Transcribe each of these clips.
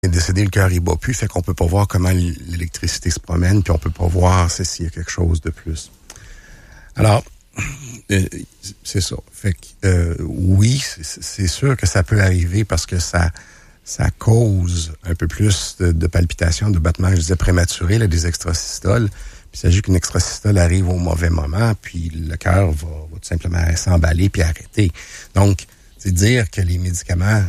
est décédé, le cœur, il bat plus, fait qu'on peut pas voir comment l'électricité se promène, puis on peut pas voir s'il y a quelque chose de plus. Alors, c'est ça. Fait que, oui, c'est sûr que ça peut arriver parce que ça cause un peu plus de palpitations, de battements, je disais, prématurés, là, des extrasystoles. Puis il s'agit qu'une extrasystole arrive au mauvais moment, puis le cœur va tout simplement s'emballer puis arrêter. Donc, c'est dire que les médicaments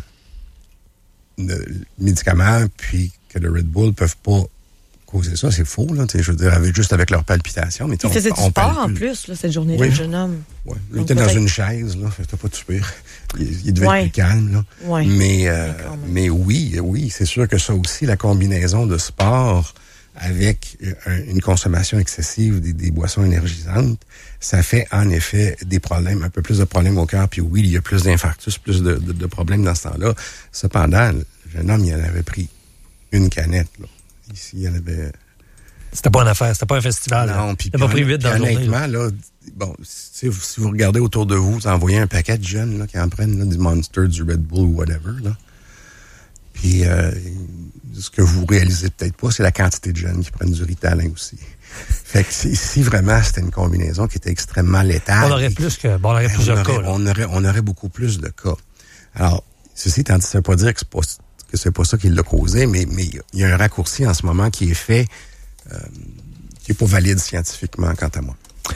puis que le Red Bull peuvent pas causer ça, c'est faux, là. Je veux dire, juste avec leur palpitation. Mais il faisait du sport en plus, là, cette journée-là, le jeune homme. Oui, il était dans une chaise, là. C'était pas tout pire. Il devait être plus calme, là. Ouais. Mais oui, c'est sûr que ça aussi, la combinaison de sport avec une consommation excessive des boissons énergisantes, ça fait en effet des problèmes, un peu plus de problèmes au cœur. Puis oui, il y a plus d'infarctus, plus de problèmes dans ce temps-là. Cependant, le jeune homme, il en avait pris une canette, là. Ici, il y en avait... C'était pas une affaire, c'était pas un festival. Non, puis pas pris vite dans la journée. Honnêtement, là, bon, si vous regardez autour de vous, vous en voyez un paquet de jeunes là, qui en prennent là, du Monster, du Red Bull ou whatever, là. Puis, ce que vous réalisez peut-être pas, c'est la quantité de jeunes qui prennent du Ritalin aussi. Fait que si vraiment c'était une combinaison qui était extrêmement létale... On aurait plusieurs cas. On aurait beaucoup plus de cas. Alors, ceci étant dit, ça veut pas dire que c'est pas ça qui l'a causé, mais il y a un raccourci en ce moment qui est fait, qui est pas valide scientifiquement, quant à moi.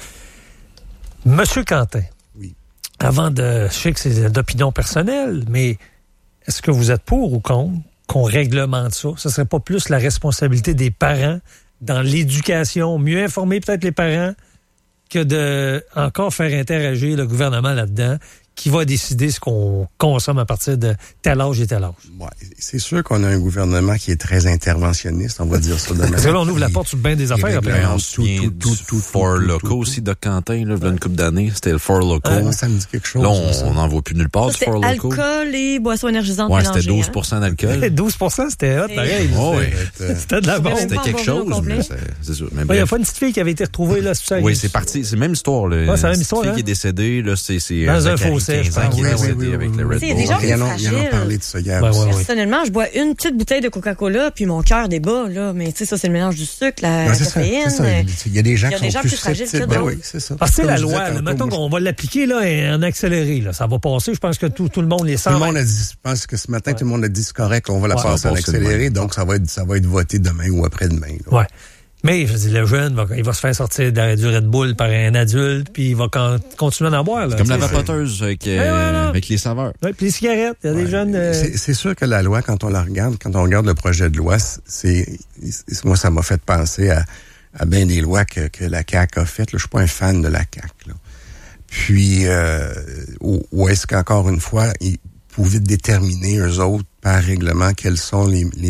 Monsieur Quentin. Oui. Je sais que c'est d'opinion personnelle, mais est-ce que vous êtes pour ou contre qu'on réglemente ça? Ce serait pas plus la responsabilité des parents dans l'éducation, mieux informer peut-être les parents que de encore faire interagir le gouvernement là-dedans, qui va décider ce qu'on consomme à partir de tel âge et tel âge. Ouais, c'est sûr qu'on a un gouvernement qui est très interventionniste, on va dire ça de manière. Parce que là, on ouvre la porte sur bien des affaires. On se souvient du Four Loko aussi de Quentin, là, il y a une couple d'années. C'était le Four Loko. Ça me dit quelque chose. Là, on n'en voit plus nulle part du Four Loko. Alcool et boissons énergisantes ouais, mélangées. c'était 12% d'alcool. 12%, c'était hot, pareil. C'était de la bombe. C'était quelque chose, mais c'est sûr. Il n'y a pas une petite fille qui avait été retrouvée là, ça. Oui, c'est parti. C'est la même histoire, là. Ouais, c'est la même histoire, une fille qui est décédée, là, c'est dans un fossé, je pense. Qui est décédée avec le Red Bull. Il y a des gens qui sont fragiles. Il y en a parlé de ça hier. Personnellement, je bois une petite bouteille de Coca-Cola, puis mon cœur débat, là. Mais tu sais, ça, c'est le mélange du sucre, la caféine. C'est ça. Il y a des gens qui sont plus fragiles que d'autres. Oui, c'est ça. Parce que la loi, mettons qu'on va l'appliquer là en accéléré, là, ça va passer. Je pense que tout le monde les sent. Tout le monde a dit, je pense que ce matin, tout le monde a dit c'est correct, on va la passer en accéléré, donc ça va être voté demain ou après-demain. Oui. Mais, je dis, le jeune, il va se faire sortir du Red Bull par un adulte, puis il va continuer à en boire. Là, comme la vapoteuse avec les saveurs. Oui, puis les cigarettes. Il y a des jeunes... C'est sûr que la loi, quand on regarde le projet de loi, moi, ça m'a fait penser à bien des lois que la CAQ a faites. Je suis pas un fan de la CAQ. Là. Puis, où est-ce qu'encore une fois, ils pouvaient déterminer, eux autres, par règlement, quels sont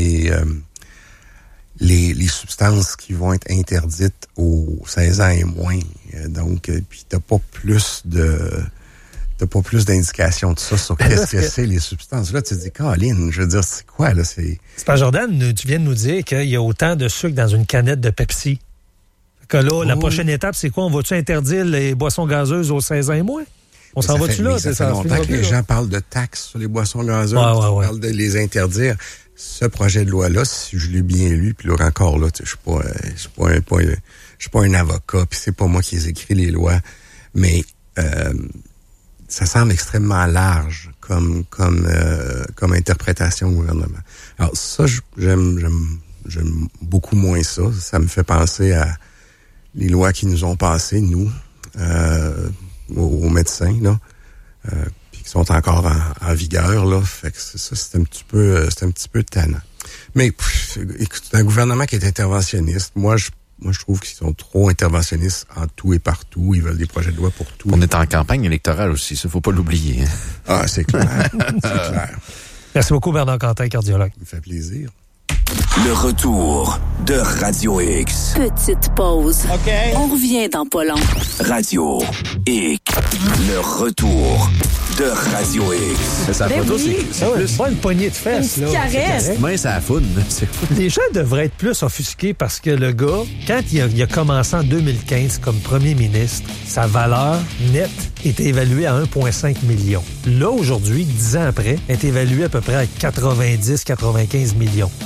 les substances qui vont être interdites aux 16 ans et moins. Donc, puis t'as pas plus d'indications de ça sur qu'est-ce que c'est les substances. Là, tu te dis, Colin, je veux dire, c'est quoi, là? C'est pas Jordan, tu viens de nous dire qu'il y a autant de sucre dans une canette de Pepsi. Que là, la prochaine étape, c'est quoi? On va-tu interdire les boissons gazeuses aux 16 ans et moins? On s'en va-tu là? Ça fait longtemps que les gens parlent de taxes sur les boissons gazeuses. Ils parlent de les interdire. Ce projet de loi-là, si je l'ai bien lu, puis là encore là, je suis pas un avocat, puis c'est pas moi qui ai écrit les lois, mais ça semble extrêmement large comme interprétation au gouvernement. Alors ça, j'aime beaucoup moins ça. Ça me fait penser à les lois qui nous ont passées, nous, aux médecins, là. Qui sont encore en vigueur, là. Fait que ça, c'est un petit peu tannant. Mais, écoute, c'est un gouvernement qui est interventionniste. Moi, je trouve qu'ils sont trop interventionnistes en tout et partout. Ils veulent des projets de loi pour tout. On est en campagne électorale aussi, ça, faut pas l'oublier. Hein. Ah, c'est clair. C'est clair. Merci beaucoup, Bernard Quentin, cardiologue. Ça me fait plaisir. Le retour de Radio X. Petite pause. OK. On revient dans pas long. Radio X. Le retour de Radio X. Mais sa Ben photo, oui. c'est Ah ouais, plus... une bonne poignée de fesses. Une là. petite caresse. C'est correct. Main, ça foune. C'est fou. Les gens devraient être plus offusqués parce que le gars, quand il a commencé en 2015 comme premier ministre, sa valeur nette est évaluée à 1,5 million. Là, aujourd'hui, 10 ans après, est évaluée à peu près à 90-95 millions.